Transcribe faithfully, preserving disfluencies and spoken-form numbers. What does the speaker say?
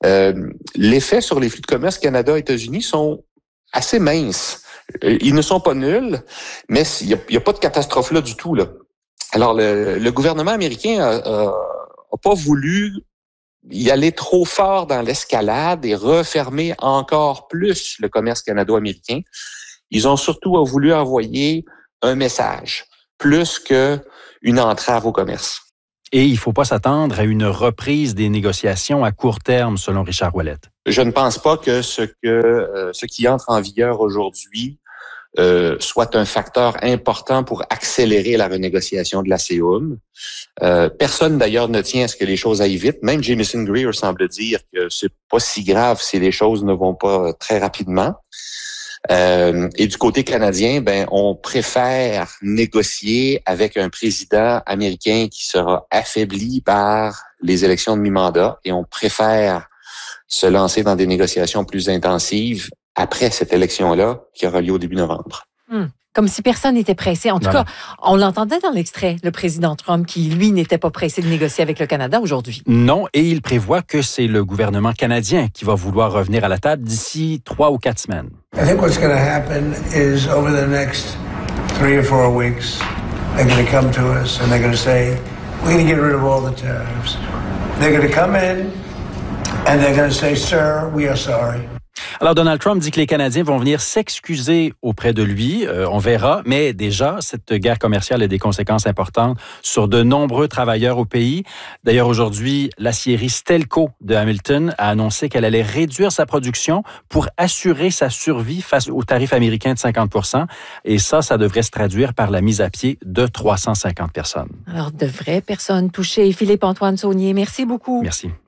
Euh, l'effet sur les flux de commerce Canada-États-Unis sont assez minces. Ils ne sont pas nuls, mais il n'y a, y a pas de catastrophe là du tout, là. Alors, le, le gouvernement américain a, a, a pas voulu y aller trop fort dans l'escalade et refermer encore plus le commerce canado-américain. Ils ont surtout voulu envoyer un message, plus qu'une entrave au commerce. Et il ne faut pas s'attendre à une reprise des négociations à court terme, selon Richard Ouellet. Je ne pense pas que ce que euh, ce qui entre en vigueur aujourd'hui euh, soit un facteur important pour accélérer la renégociation de la C O M. Euh, personne d'ailleurs ne tient à ce que les choses aillent vite. Même Jamieson Greer semble dire que c'est pas si grave si les choses ne vont pas très rapidement. Euh, et du côté canadien, ben, on préfère négocier avec un président américain qui sera affaibli par les élections de mi-mandat et on préfère se lancer dans des négociations plus intensives après cette élection-là qui aura lieu au début novembre. Hum. Comme si personne n'était pressé. En tout voilà. cas, on l'entendait dans l'extrait, le président Trump, qui, lui, n'était pas pressé de négocier avec le Canada aujourd'hui. Non, et il prévoit que c'est le gouvernement canadien qui va vouloir revenir à la table d'ici trois ou quatre semaines. I think what's going to happen is over the next three or four weeks, they're going to come to us and they're going to say, we're going to get rid of all the tariffs. They're going to come in and they're going to say, sir, we are sorry. Alors, Donald Trump dit que les Canadiens vont venir s'excuser auprès de lui. Euh, on verra. Mais déjà, cette guerre commerciale a des conséquences importantes sur de nombreux travailleurs au pays. D'ailleurs, aujourd'hui, l'acierie Stelco de Hamilton a annoncé qu'elle allait réduire sa production pour assurer sa survie face au tarif américain de cinquante pour cent. Et ça, ça devrait se traduire par la mise à pied de trois cent cinquante personnes. Alors, de vraies personnes touchées. Philippe-Antoine Saunier, merci beaucoup. Merci.